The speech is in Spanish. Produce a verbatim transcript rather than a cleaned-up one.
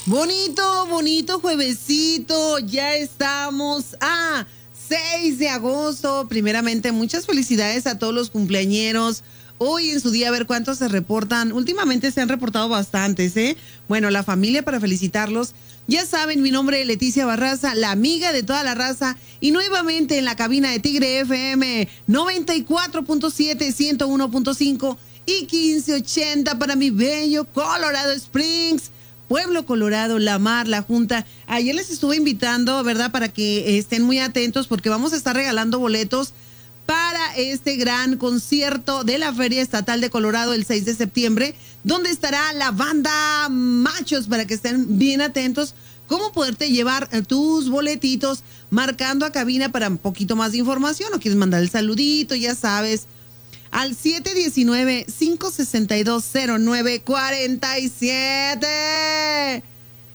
Bonito, bonito juevesito, ya estamos a seis de agosto. Primeramente, muchas felicidades a todos los cumpleañeros. Hoy en su día, a ver cuántos se reportan. Últimamente se han reportado bastantes, ¿eh? Bueno, la familia para felicitarlos. Ya saben, mi nombre es Leticia Barraza, la amiga de toda la raza. Y nuevamente en la cabina de Tigre F M noventa y cuatro punto siete, ciento uno punto cinco y quince ochenta para mi bello Colorado Springs. Pueblo Colorado, La Mar, La Junta. Ayer les estuve invitando, ¿verdad? Para que estén muy atentos porque vamos a estar regalando boletos para este gran concierto de la Feria Estatal de Colorado el seis de septiembre, donde estará la banda Machos, para que estén bien atentos. ¿Cómo poderte llevar tus boletitos? Marcando a cabina para un poquito más de información o quieres mandar el saludito, ya sabes. Al siete uno nueve, cinco seis dos, cero nueve cuatro siete.